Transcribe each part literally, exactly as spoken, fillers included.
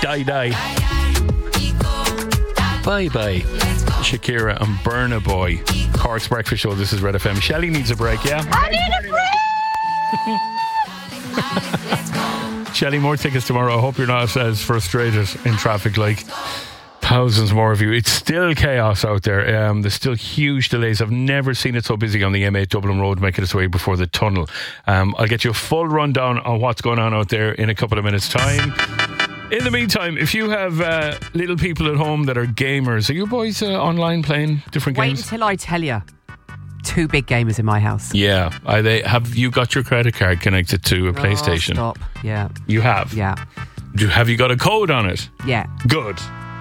Die Die. Bye Bye. Shakira and Burna Boy. Cork's Breakfast Show. This is Red F M. Shelley needs a break, yeah? I need a break! Shelley, more tickets tomorrow. I hope you're not as frustrated in traffic like thousands more of you. It's still chaos out there. Um, there's still huge delays. I've never seen it so busy on the M eight Dublin Road making its way before the tunnel. Um, I'll get you a full rundown on what's going on out there in a couple of minutes' time. In the meantime, if you have uh, little people at home that are gamers, are you boys uh, online playing different Wait games? Wait until I tell you. Two big gamers in my house. Yeah. Are they? Have you got your credit card connected to a PlayStation? Oh, stop. Yeah. You have? Yeah. Do, have you got a code on it? Yeah. Good.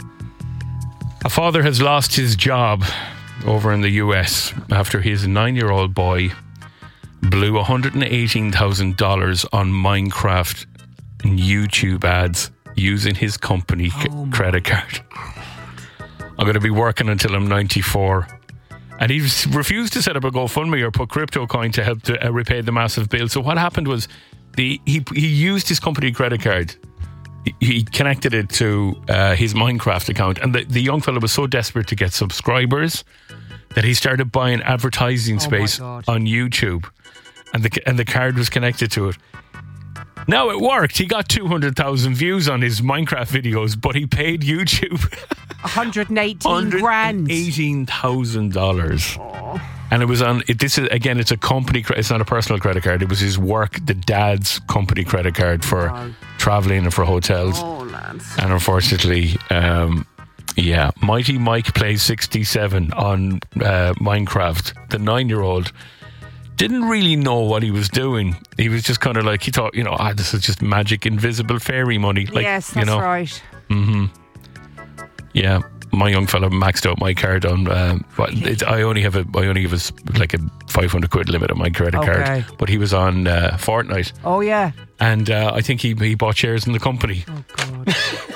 A father has lost his job over in the U S after his nine-year-old boy blew one hundred eighteen thousand dollars on Minecraft and YouTube ads using his company oh c- credit card. I'm going to be working until I'm ninety-four. And he refused to set up a GoFundMe or put crypto coin to help to uh, repay the massive bill. So what happened was the he he used his company credit card. He, he connected it to uh, his Minecraft account. And the, the young fellow was so desperate to get subscribers that he started buying advertising space oh on YouTube. And the, and the card was connected to it. Now it worked. He got two hundred thousand views on his Minecraft videos, but he paid YouTube one hundred eighteen grand. one hundred eighteen thousand dollars. And it was on, it, this is, again, it's a company, it's not a personal credit card. It was his work, the dad's company credit card for wow. travelling and for hotels. Oh, lads. And unfortunately, um, yeah, Mighty Mike Plays sixty-seven on uh, Minecraft, the nine-year-old, didn't really know what he was doing. He was just kind of like, he thought, you know, ah, this is just magic, invisible fairy money. Like, yes, that's you know, right. Mm-hmm. Yeah, my young fella maxed out my card on. Uh, it, I only have a, I only have a, like a five hundred quid limit on my credit okay. card. But he was on uh, Fortnite. Oh yeah. And uh, I think he he bought shares in the company. Oh God.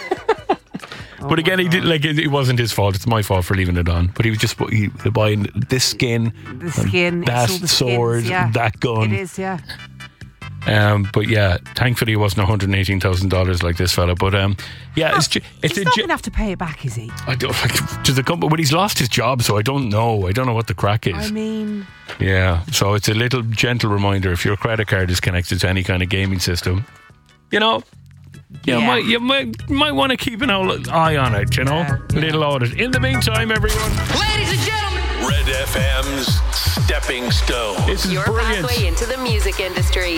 But again, he did like it, it wasn't his fault. It's my fault for leaving it on. But he was just he, buying this skin, the skin, that the sword, skins, yeah. that gun. It is, yeah. Um, but yeah, thankfully it wasn't one hundred eighteen thousand dollars like this fella. But um, yeah, oh, it's ju- it's he's a not ju- going to have to pay it back, is he? I don't like to the company. But he's lost his job, so I don't know. I don't know what the crack is. I mean, yeah. So it's a little gentle reminder: if your credit card is connected to any kind of gaming system, you know. You, yeah. might, you might might want to keep an eye on it, you know? Yeah, yeah. Little audit. In the meantime, everyone. Ladies and gentlemen. Red F M's Stepping Stone. This is your brilliant. pathway into the music industry.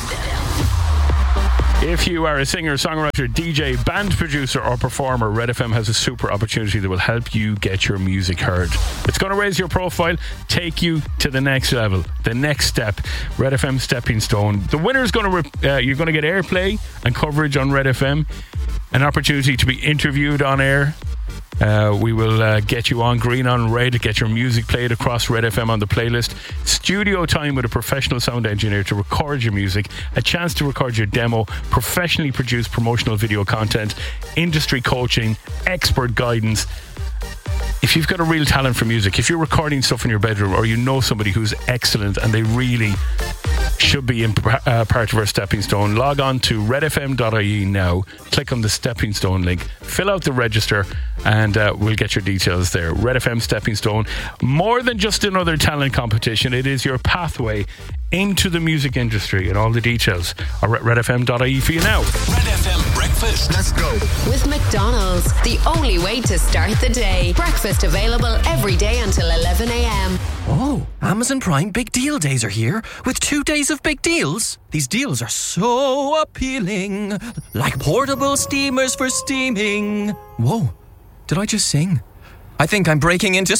If you are a singer, songwriter, D J, band producer or performer, Red F M has a super opportunity that will help you get your music heard. It's going to raise your profile, take you to the next level, the next step. Red F M Stepping Stone. The winner is going to, re- uh, you're going to get airplay and coverage on Red F M, an opportunity to be interviewed on air. Uh, we will uh, get you on Green on Red, get your music played across Red F M on the playlist, studio time with a professional sound engineer to record your music, a chance to record your demo, professionally produced promotional video content, industry coaching, expert guidance. If you've got a real talent for music, if you're recording stuff in your bedroom or you know somebody who's excellent and they really should be in, uh, part of our Stepping Stone, log on to red f m dot i e now, click on the Stepping Stone link, fill out the register and uh, we'll get your details there. Red F M Stepping Stone, more than just another talent competition, it is your pathway into the music industry, and all the details are at red f m dot i e for you now. Red F M Breakfast. Let's go. With McDonald's, the only way to start the day. Breakfast available every day until eleven a.m. Oh, Amazon Prime Big Deal Days are here with two days of big deals. These deals are so appealing, like portable steamers for steaming. Whoa, did I just sing? I think I'm breaking into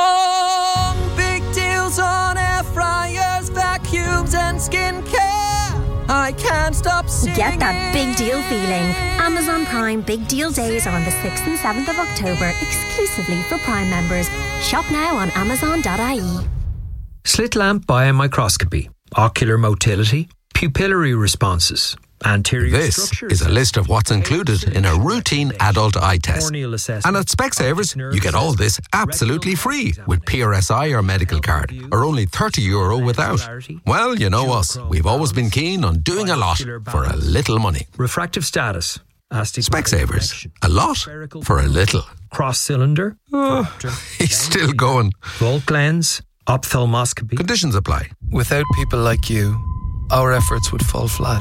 song. Big deals on air fryers, vacuums and skincare. I can't stop singing. Get that big deal feeling. Amazon Prime Big Deal Days are on the sixth and seventh of October, exclusively for Prime members. Shop now on amazon dot i e. Slit lamp biomicroscopy, ocular motility, pupillary responses, anterior This structures. is a list of what's included in a routine adult eye test. Corneal And assessment, at Specsavers, nerve you get all this assessment, absolutely retinal free examination, with P R S I or medical card, or only thirty euro without. Well, you know us. We've always been keen on doing a lot for a little money. refractive status, Specsavers. A lot for a little. Cross cylinder. Oh, he's still going. Volt lens. Ophthalmoscopy. Conditions apply. Without people like you, our efforts would fall flat.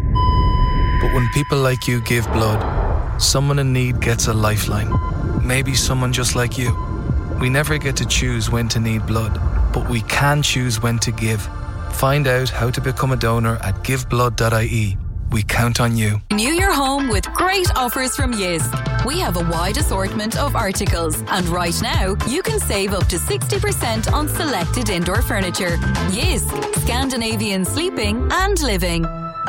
But when people like you give blood, someone in need gets a lifeline. Maybe someone just like you. We never get to choose when to need blood, but we can choose when to give. Find out how to become a donor at give blood dot I E. We count on you. Renew your home with great offers from Jysk. We have a wide assortment of articles, and right now you can save up to sixty percent on selected indoor furniture. Jysk, Scandinavian sleeping and living.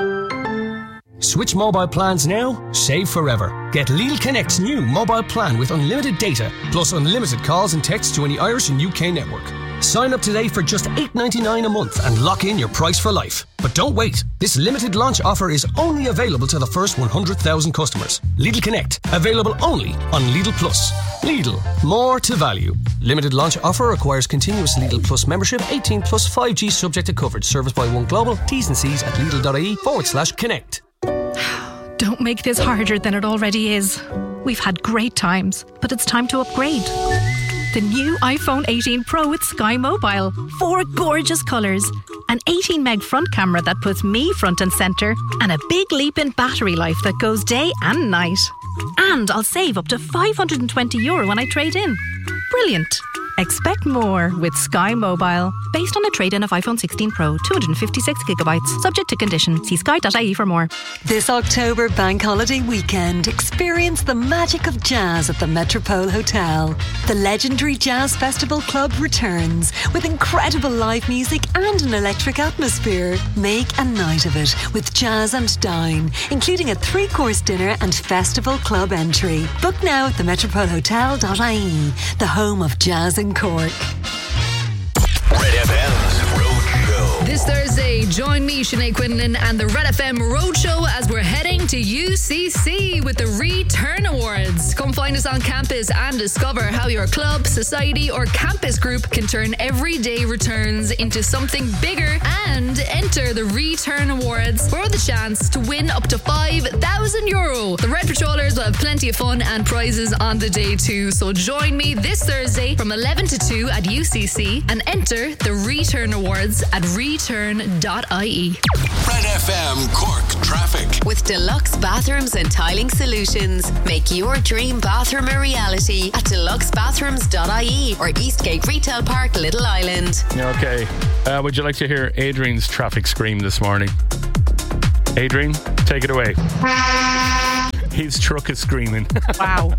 Switch mobile plans now, save forever. Get Lidl Connect's new mobile plan with unlimited data, plus unlimited calls and texts to any Irish and U K network. Sign up today for just eight ninety-nine a month and lock in your price for life. But don't wait. This limited launch offer is only available to the first one hundred thousand customers. Lidl Connect, available only on Lidl Plus. Lidl, more to value. Limited launch offer requires continuous Lidl Plus membership, eighteen plus five G subject to coverage. Service by One Global. T's and C's at Lidl dot I E forward slash connect. Don't make this harder than it already is. We've had great times, but it's time to upgrade. The new iPhone eighteen Pro with Sky Mobile. Four gorgeous colours. An eighteen meg front camera that puts me front and centre. And a big leap in battery life that goes day and night. And I'll save up to five hundred twenty euro when I trade in. Brilliant. Expect more with Sky Mobile. Based on a trade-in of iPhone sixteen Pro, two hundred fifty-six gigabytes. Subject to condition. See sky dot I E for more. This October bank holiday weekend, experience the magic of jazz at the Metropole Hotel. The legendary Jazz Festival Club returns with incredible live music and an electric atmosphere. Make a night of it with Jazz and Dine, including a three-course dinner and festival club entry. Book now at the metropole hotel dot I E, the home of jazz in Cork. Red F M's Roadshow. This Thursday, join me, Sinead Quinlan, and the Red F M Roadshow as we're heading to U C C with the Return Awards. Come find us on campus and discover how your club, society, or campus group can turn everyday returns into something bigger and enter the Return Awards for the chance to win up to five thousand euro. The Red Patrollers will have plenty of fun and prizes on the day too. So join me this Thursday from eleven to two at U C C and enter the Return Awards at return dot I E. Red F M Cork Traffic. With Deluxe Bathrooms and Tiling Solutions. Make your dream bathroom a reality at deluxe bathrooms dot I E or Eastgate Retail Park, Little Island. Okay. Uh, would you like to hear Adrian's traffic scream this morning? Adrian, take it away. His truck is screaming. Wow.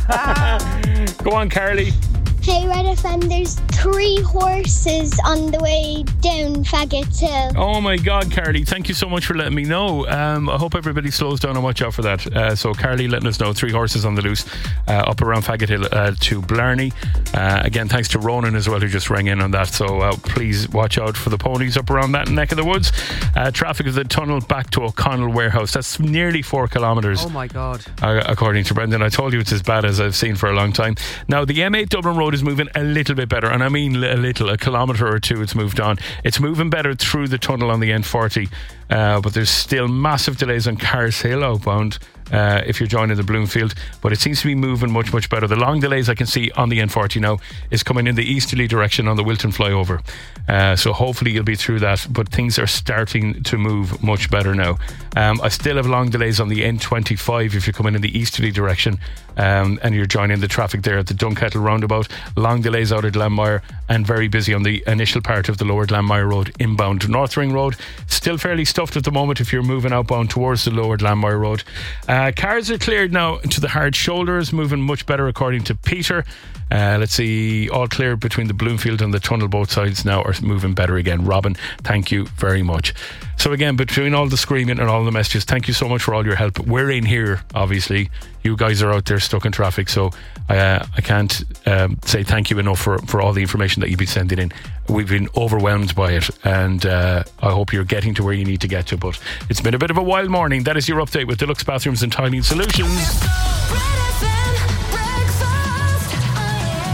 Go on, Carly. Hey, Red F M, there's three horses on the way down Faggots Hill. Oh my God, Carly, thank you so much for letting me know. Um, I hope everybody slows down and watch out for that. Uh, so Carly letting us know, three horses on the loose uh, up around Faggot Hill uh, to Blarney. Uh, again, thanks to Ronan as well, who just rang in on that. So uh, please watch out for the ponies up around that neck of the woods. Uh, traffic of the tunnel back to O'Connell Warehouse. That's nearly four kilometres. Oh my God. Uh, according to Brendan. I told you it's as bad as I've seen for a long time. Now, the M eight Dublin Road is moving a little bit better, and I mean a little, a kilometre or two it's moved on. It's moving better through the tunnel on the N forty, uh, but there's still massive delays on Cars Hill outbound uh, if you're joining the Bloomfield, but it seems to be moving much much better. The long delays I can see on the N forty now is coming in the easterly direction on the Wilton flyover, uh, so hopefully you'll be through that, but things are starting to move much better now. um, I still have long delays on the N twenty-five if you're coming in the easterly direction um, and you're joining the traffic there at the Dunkettle roundabout. Long delays out at Glanmire and very busy on the initial part of the lower Glanmire Road inbound. North Ring Road still fairly stuffed at the moment if you're moving outbound towards the lower Glanmire Road. Uh, cars are cleared now to the hard shoulders, moving much better according to Peter. Uh, let's see, all clear between the Bloomfield and the tunnel. Both sides now are moving better again. Robin, thank you very much. So again, between all the screaming and all the messages, thank you so much for all your help. We're in here, obviously. You guys are out there stuck in traffic, so I, uh, I can't um, say thank you enough for, for all the information that you've been sending in. We've been overwhelmed by it, and uh, I hope you're getting to where you need to get to, but it's been a bit of a wild morning. That is your update with Deluxe Bathrooms and Tiling Solutions.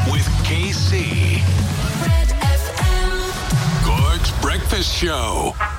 K C. Red F M. Cork's Breakfast Show.